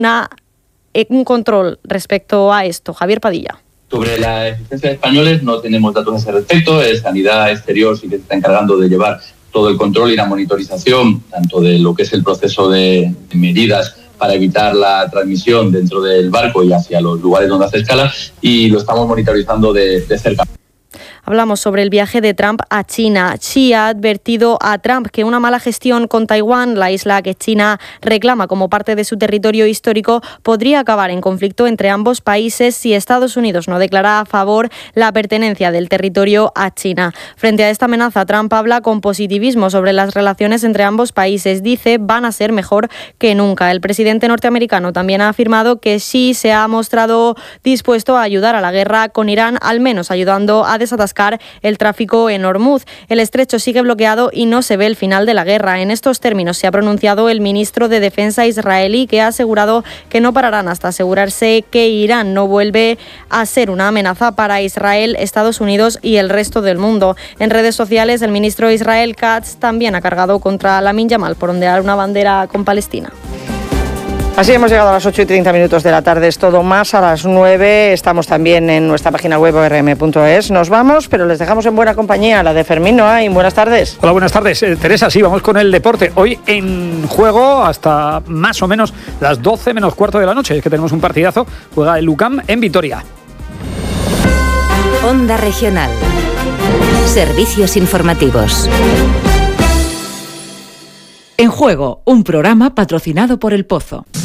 un control respecto a esto. Javier Padilla. Sobre la existencia de españoles no tenemos datos a ese respecto. Sanidad Exterior sí que se está encargando de llevar todo el control y la monitorización, tanto de lo que es el proceso de medidas para evitar la transmisión dentro del barco y hacia los lugares donde hace escala, y lo estamos monitorizando de cerca. Hablamos sobre el viaje de Trump a China. Xi ha advertido a Trump que una mala gestión con Taiwán, la isla que China reclama como parte de su territorio histórico, podría acabar en conflicto entre ambos países si Estados Unidos no declara a favor la pertenencia del territorio a China. Frente a esta amenaza, Trump habla con positivismo sobre las relaciones entre ambos países. Dice van a ser mejor que nunca. El presidente norteamericano también ha afirmado que Xi se ha mostrado dispuesto a ayudar a la guerra con Irán, al menos ayudando a desatascar el tráfico en Hormuz. El estrecho sigue bloqueado y no se ve el final de la guerra. En estos términos se ha pronunciado el ministro de Defensa israelí, que ha asegurado que no pararán hasta asegurarse que Irán no vuelve a ser una amenaza para Israel, Estados Unidos y el resto del mundo. En redes sociales, el ministro Israel Katz también ha cargado contra Lamin Yamal por ondear una bandera con Palestina. Así hemos llegado a las 8:30 de la tarde, es todo más. A las 9 estamos también en nuestra página web orm.es. Nos vamos, pero les dejamos en buena compañía, la de Fermín Noain. Buenas tardes. Hola, buenas tardes. Teresa, sí, vamos con el deporte. Hoy en juego hasta más o menos las 12 menos cuarto de la noche. Es que tenemos un partidazo. Juega el UCAM en Vitoria. Onda Regional. Servicios informativos. En Juego, un programa patrocinado por El Pozo.